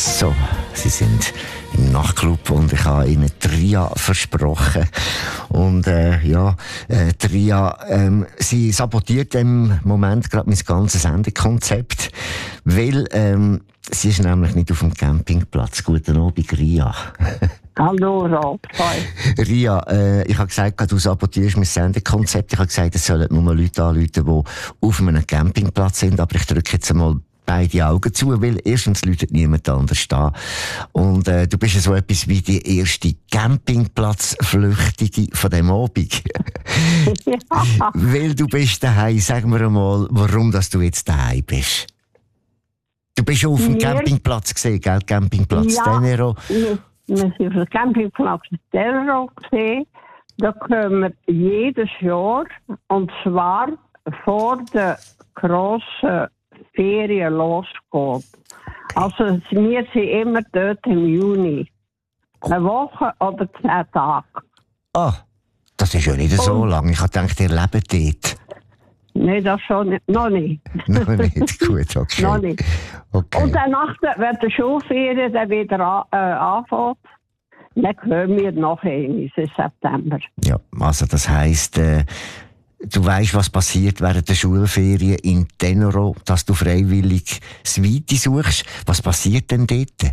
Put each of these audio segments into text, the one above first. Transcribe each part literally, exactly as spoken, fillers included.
So, Sie sind im Nachtclub und ich habe Ihnen Tria versprochen. Und äh, ja, äh, Tria, ähm, sie sabotiert im Moment gerade mein ganzes Sendekonzept, weil ähm, sie ist nämlich nicht auf dem Campingplatz. Guten Abend, Ria. Hallo, Rob. Ria, äh, ich habe gesagt, du sabotierst mein Sendekonzept. Ich habe gesagt, es sollen nur Leute anrufen, die auf einem Campingplatz sind. Aber ich drücke jetzt einmal beide Augen zu, weil erstens läutet niemand anders da. Und äh, du bist ja so etwas wie die erste Campingplatzflüchtige von dem Abend. Ja. Weil du bist daheim. Sag mir einmal, warum dass du jetzt daheim bist. Du bist schon auf dem Wir- Campingplatz gesehen, gell? Campingplatz Ja. Tenero. Wir wir sind auf dem Campingplatz Terro gesehen. Da kommen wir jedes Jahr, und zwar vor der grossen Ferien losgeht. Also wir sind immer dort im Juni. Eine Woche oder zehn Tage. Ah, das ist ja nicht so Und- lang. Ich habe gedacht, ihr lebt dort. Nein, das schon nicht. Noch nicht. Noch nicht. Gut, okay. Noch nicht. Okay. Und dann, nach der, wenn die Schulferien dann wieder an, äh, anfängt, dann kommen wir noch einmal im September. Ja, also das heisst, äh, du weisst, was passiert während der Schulferien in Tenero, dass du freiwillig das Weite suchst. Was passiert denn dort?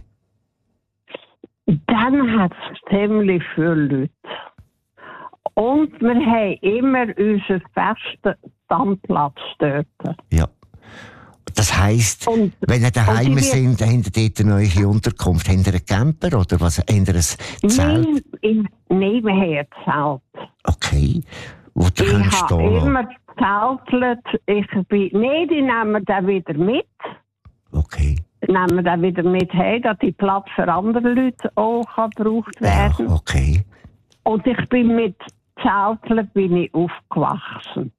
Dann hat es ziemlich viele Leute. Und wir haben immer unseren festen Stammplatz dort. Ja. Das heisst, Und- wenn ihr daheim und die- sind, habt ihr dort eine neue Unterkunft. Habt ihr einen Camper oder was? Habt ihr ein Zelt? Nein, ich- nein, wir haben ein Zelt. Okay. Wo du Ich kannst habe stehen lassen. immer gezeltet. Ich bin, nein, die nehmen wir dann wieder mit. Okay. Nehmen wir dann wieder mit heim, dass die Platz für andere Leute auch kann gebraucht Ja, werden. okay. Und ich bin mit Zelteln bin ich aufgewachsen.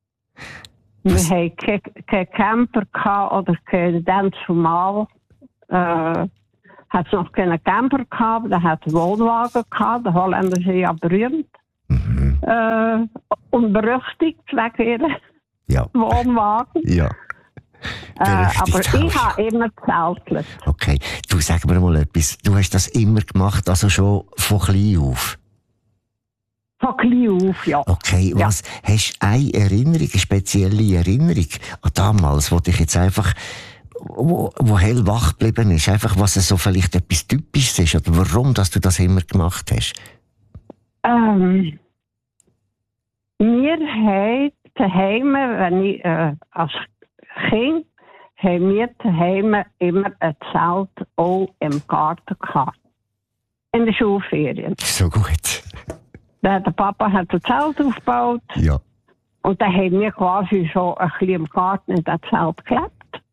Was- Wir hatten keinen kein Camper gehabt, oder kein, dann zumal äh, hat es noch keinen Camper gehabt, da hat es Wohnwagen gehabt, die Holländer sind ja berühmt Mhm. äh, und berüchtigt wegen ihren Ja. Wohnwagen. Ja. Äh, aber Berüchtigt ich auch. habe immer gezeltet. Okay. Du, sag mir mal etwas. Du hast das immer gemacht, also schon von klein auf. Von klein auf, ja. Okay, Ja. was, hast du eine Erinnerung, eine spezielle Erinnerung an damals, wo dich jetzt einfach, wo, wo hellwach geblieben ist, einfach was es so vielleicht etwas Typisches ist, oder warum, dass du das immer gemacht hast? Ähm, wir haben daheim, wenn ich äh, als Kind, haben wir daheim immer ein Zelt auch im Garten gehabt. In den Schulferien. So gut. Der, der Papa hat ein Zelt aufgebaut Ja. und dann haben wir quasi so ein bisschen im Garten in das Zelt gelebt.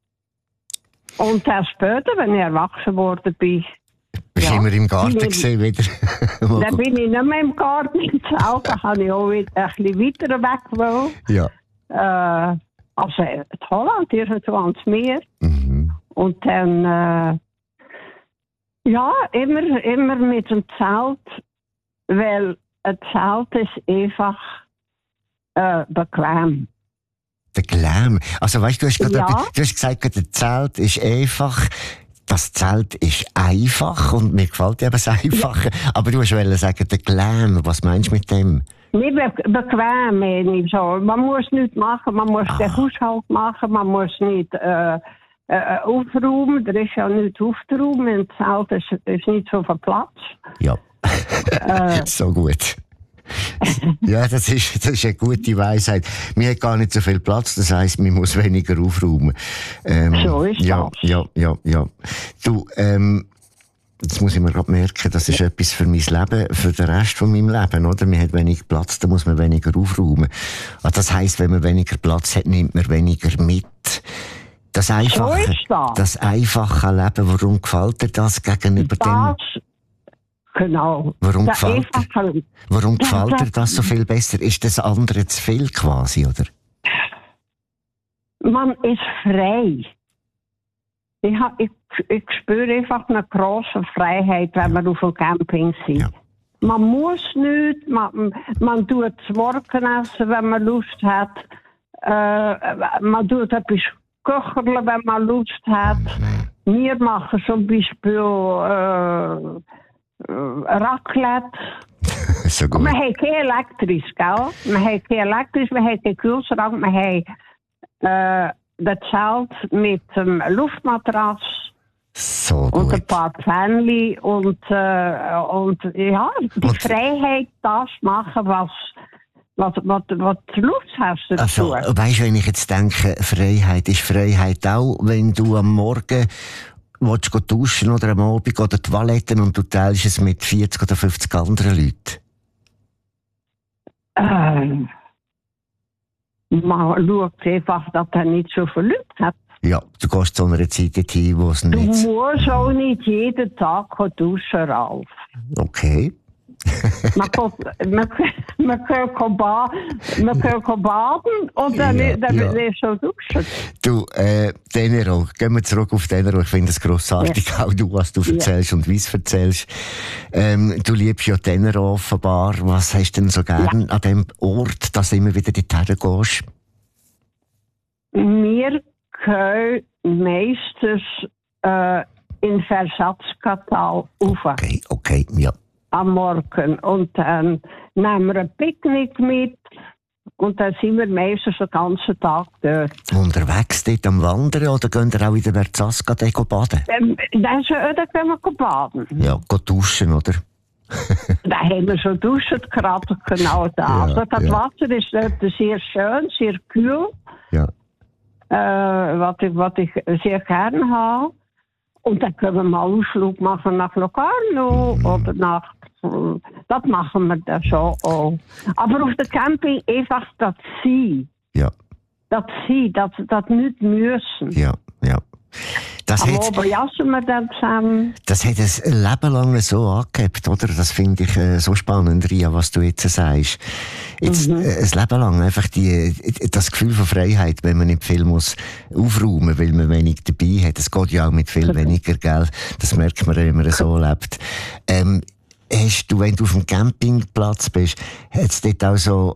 Und dann später, wenn ich erwachsen geworden bin, Bist Ja. immer im Garten Ja. gesehen wieder? Mal dann gut. bin ich nicht mehr im Garten im Zelt, dann habe ich auch wieder ein bisschen weiter weg wollen. Ja. Äh, also in Holland, irgendwo ans Meer. Mhm. Und dann, äh, ja, immer, immer mit dem Zelt, weil ein Zelt ist einfach äh, bequem. Der Glam. Also weißt du, du hast gerade Ja. etwas- du hast gesagt, das Zelt ist einfach. Das Zelt ist einfach und mir gefällt eben das Einfache. Aber du wolltest sagen, der Glam. Was meinst du mit dem? Nicht be bequem, meine ich so. Man muss nichts machen, man muss Ah. den Haushalt machen, man muss nicht äh, äh, aufräumen. Da ist ja nichts aufzuräumen. Im Zelt ist, ist nicht so viel Platz. Ja. Äh, So gut. Ja, das ist, das ist eine gute Weisheit. Wir haben gar nicht so viel Platz, das heisst, man muss weniger aufräumen. Ähm, So ist ja, das. ja, ja, ja. Du, ähm, jetzt muss ich mir gerade merken, das ist etwas für mein Leben, für den Rest von meinem Leben, oder? Man hat weniger Platz, da muss man weniger aufräumen. Also das heisst, wenn man weniger Platz hat, nimmt man weniger mit. Das einfache, ist das. das einfache Leben, warum gefällt dir das gegenüber dem? das, genau. Warum Der gefällt dir? einfache- Warum Ja, gefällt dir das- das so viel besser? Ist das andere zu viel quasi, oder? Man ist frei. Ich, ha, ich, ich spüre einfach eine große Freiheit, wenn wir auf dem Camping sind. Ja. Man muss nichts, man, man tut das Morgenessen, wenn man Lust hat. Äh, man tut etwas köcheln, wenn man Lust hat. wir machen zum Beispiel äh, äh, Raclette. So gut. Wir haben kein elektrisch, gell? Wir haben kein elektrisch, wir haben keinen Kühlschrank, wir haben äh, das Zelt mit dem ähm, Luftmatratz. So gut. Und ein paar Pfännchen und, äh, und ja, die und, Freiheit, das machen, was, was, was, was du Lust hast dazu. Also, weißt du, wenn ich jetzt denke, Freiheit ist Freiheit auch, wenn du am Morgen willst du duschen oder am Abend oder Toiletten und du teilst es mit vierzig oder fünfzig anderen Leuten? Ähm, man schaut einfach, dass er nicht so viele Leute hat. Ja, du gehst zu einer Zeit hin, wo es Du nicht... musst auch nicht jeden Tag duschen, Ralf. Okay. man, kann, man, man, kann ba man kann baden und dann, ja, dann ja. ist schon duschen. Du, äh, Tenero, gehen wir zurück auf Tenero. Ich finde es grossartig, ja. Auch du, was du erzählst ja. und wie es erzählst. Ähm, du liebst ja Tenero offenbar. Was hast du denn so gern ja. an dem Ort, dass du immer wieder dorthin gehst? Wir gehen meistens äh, in Versatzkatal rauf. Okay, okay, ja. Am Morgen. Und dann nehmen wir ein Picknick mit. Und dann sind wir meistens den ganzen Tag dort. Unterwegs dort am Wandern oder gehen ihr auch in der Verzaska baden? Ähm, dann können wir baden. Ja, gehen duschen, oder? Da haben wir schon duschen, gerade genau da. Ja, also das ja. Wasser ist dort sehr schön, sehr kühl. Ja. Äh, was, ich, was ich sehr gerne habe. Und dann können wir mal einen Ausflug machen nach Locarno mhm. oder nach... Das machen wir dann schon auch. Aber auf der Camping einfach das Sie. Ja. Das Sie, das, das nicht müssen. Ja, ja. Das Aber hat, oberjassen wir dann zusammen. Das hat ein Leben lang so angehabt, oder? Das finde ich äh, so spannend, Ria, was du jetzt sagst. Jetzt, mhm. äh, ein Leben lang einfach die, das Gefühl von Freiheit, wenn man nicht viel muss aufräumen, weil man wenig dabei hat. Es geht ja auch mit viel mhm. weniger Geld. Das merkt man, wenn man so lebt. Ähm, Hast du, wenn du auf dem Campingplatz bist, hat es dort auch so